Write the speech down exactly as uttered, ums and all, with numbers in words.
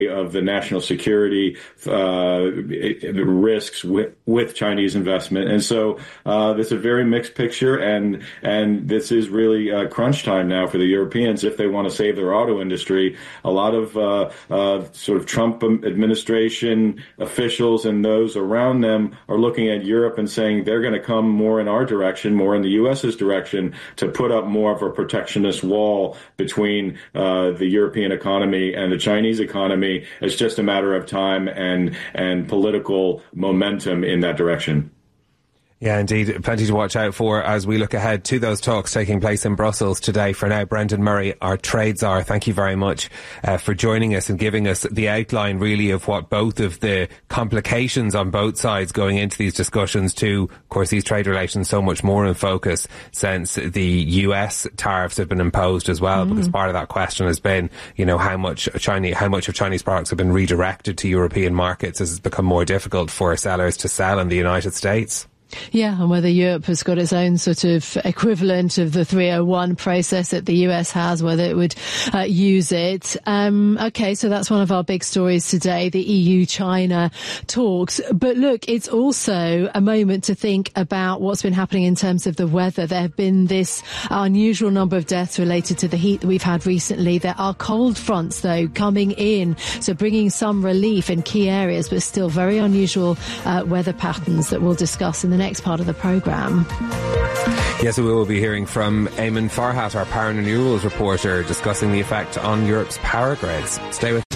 of the national security uh, risks with, with Chinese investment. And so uh, it's a very mixed picture, and and this is really uh, crunch time now for the Europeans if they want to save their auto industry. A lot of uh, uh, sort of Trump administration officials and those around them are looking at Europe and saying they're going to come more in our direction, more in the U S's direction, to put up more of a protectionist wall between uh, the European economy and the Chinese economy. It's just a matter of time and and political momentum in that direction. Yeah, indeed. Plenty to watch out for as we look ahead to those talks taking place in Brussels today. For now, Brendan Murray, our trade czar, thank you very much uh, for joining us and giving us the outline really of what both of the complications on both sides going into these discussions to, of course, these trade relations so much more in focus since the U S tariffs have been imposed as well, mm. because part of that question has been, you know, how much Chinese, how much of Chinese products have been redirected to European markets as it's become more difficult for sellers to sell in the United States. Yeah, and whether Europe has got its own sort of equivalent of the three oh one process that the U S has, whether it would uh, use it. Um, okay, so that's one of our big stories today, the E U China talks. But look, it's also a moment to think about what's been happening in terms of the weather. There have been this unusual number of deaths related to the heat that we've had recently. There are cold fronts, though, coming in, so bringing some relief in key areas, but still very unusual uh, weather patterns that we'll discuss in the next part of the programme. Yes, we will be hearing from Eamon Farhat, our power and renewables reporter, discussing the effect on Europe's power grids. Stay with